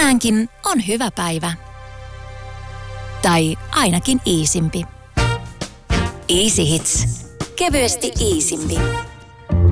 Tänäänkin on hyvä päivä. Tai ainakin iisimpi. Easy Hits. Kevyesti iisimpi.